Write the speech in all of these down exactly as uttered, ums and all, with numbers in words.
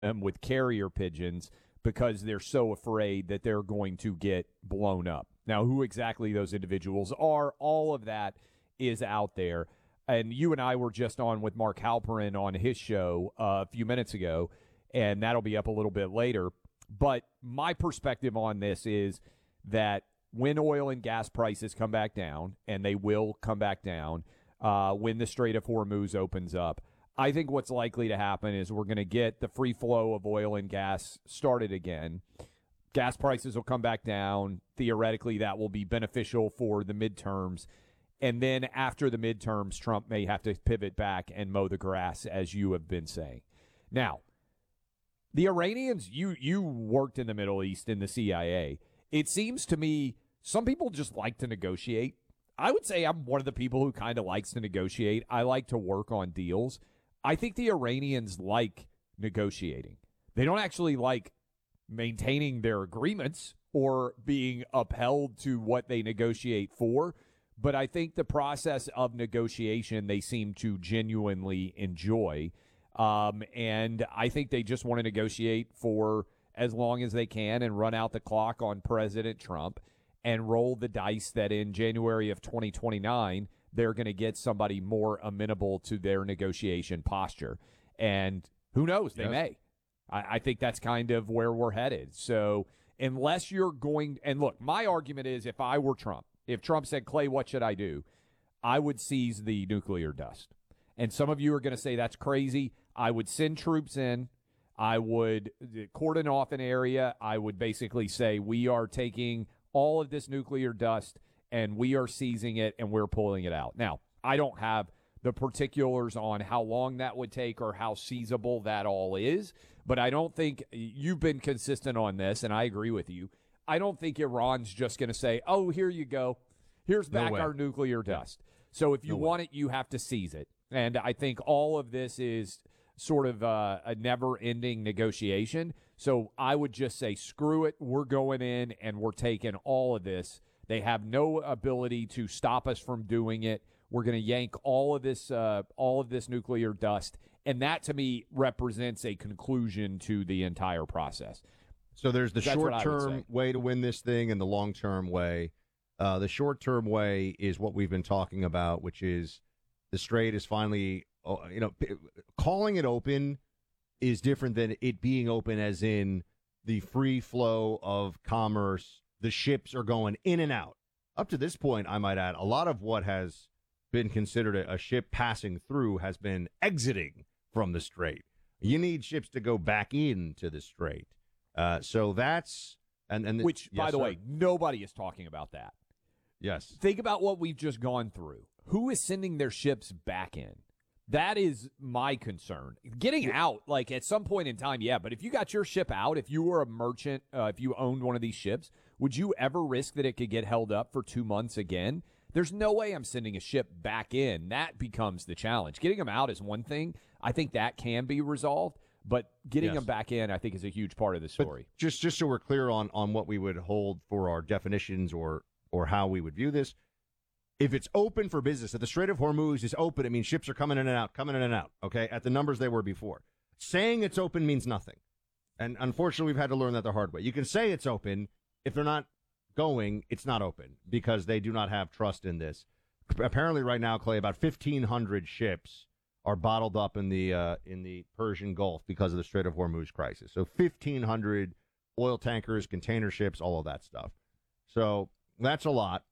them with carrier pigeons because they're so afraid that they're going to get blown up. Now, who exactly those individuals are, all of that is out there. And you and I were just on with Mark Halperin on his show uh, a few minutes ago, and that'll be up a little bit later. But my perspective on this is that when oil and gas prices come back down, and they will come back down uh, when the Strait of Hormuz opens up, I think what's likely to happen is we're going to get the free flow of oil and gas started again. Gas prices will come back down. Theoretically, that will be beneficial for the midterms. And then after the midterms, Trump may have to pivot back and mow the grass, as you have been saying. Now, the Iranians, you you worked in the Middle East in the C I A. It seems to me some people just like to negotiate. I would say I'm one of the people who kind of likes to negotiate. I like to work on deals. I think the Iranians like negotiating. They don't actually like maintaining their agreements or being upheld to what they negotiate for. But I think the process of negotiation they seem to genuinely enjoy. Um, and I think they just want to negotiate for as long as they can and run out the clock on President Trump and roll the dice that in January of twenty twenty-nine, they're going to get somebody more amenable to their negotiation posture. And who knows, they yes. may. I, I think that's kind of where we're headed. So unless you're going – and look, my argument is if I were Trump, if Trump said, Clay, what should I do? I would seize the nuclear dust. And some of you are going to say that's crazy. I would send troops in. I would cordon off an area. I would basically say we are taking all of this nuclear dust and we are seizing it and we're pulling it out. Now, I don't have the particulars on how long that would take or how seizable that all is, but I don't think you've been consistent on this, and I agree with you. I don't think Iran's just going to say, oh, here you go. Here's back no our nuclear dust. So if you no want way. it, you have to seize it. And I think all of this is sort of uh, a never-ending negotiation. So I would just say, screw it. We're going in and we're taking all of this. They have no ability to stop us from doing it. We're going to yank all of this, uh, all of this nuclear dust. And that, to me, represents a conclusion to the entire process. So there's the short-term way to win this thing and the long-term way. Uh, the short-term way is what we've been talking about, which is the Strait is finally, uh, you know, calling it open is different than it being open as in the free flow of commerce. The ships are going in and out. Up to this point, I might add, a lot of what has been considered a, a ship passing through has been exiting from the Strait. You need ships to go back into the Strait. Uh, so that's and and which, yes, by the sir. way, nobody is talking about that. Yes. Think about what we've just gone through. Who is sending their ships back in? That is my concern. Getting out, like at some point in time, yeah. But if you got your ship out, if you were a merchant, uh, if you owned one of these ships, would you ever risk that it could get held up for two months again? There's no way I'm sending a ship back in. That becomes the challenge. Getting them out is one thing. I think that can be resolved. But getting yes. them back in, I think, is a huge part of the story. But just just so we're clear on, on what we would hold for our definitions or or how we would view this, if it's open for business, if the Strait of Hormuz is open, it means ships are coming in and out, coming in and out, okay, at the numbers they were before. Saying it's open means nothing. And unfortunately, we've had to learn that the hard way. You can say it's open. If they're not going, it's not open because they do not have trust in this. Apparently right now, Clay, about fifteen hundred ships are bottled up in the uh, in the Persian Gulf because of the Strait of Hormuz crisis. So fifteen hundred oil tankers, container ships, all of that stuff. So that's a lot,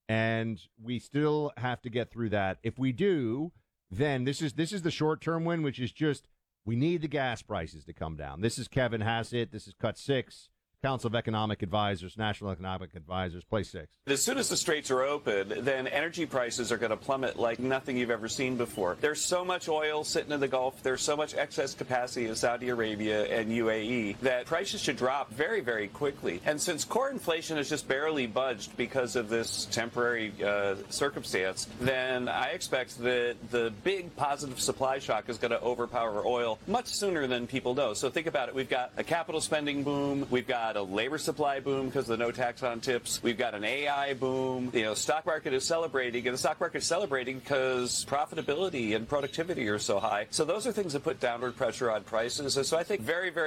and we still have to get through that. If we do, then this is this is the short-term win, which is just we need the gas prices to come down. This is Kevin Hassett. This is Cut Six. Council of Economic Advisors, National Economic Advisors, play six. As soon as the straits are open, then energy prices are going to plummet like nothing you've ever seen before. There's so much oil sitting in the Gulf, there's so much excess capacity in Saudi Arabia and U A E that prices should drop very, very quickly. And since core inflation has just barely budged because of this temporary uh, circumstance, then I expect that the big positive supply shock is going to overpower oil much sooner than people know. So think about it. We've got a capital spending boom. We've got got a labor supply boom because of the no tax on tips. We've got an A I boom. You know, stock market is celebrating, and the stock market is celebrating because profitability and productivity are so high. So those are things that put downward pressure on prices. And so I think very, very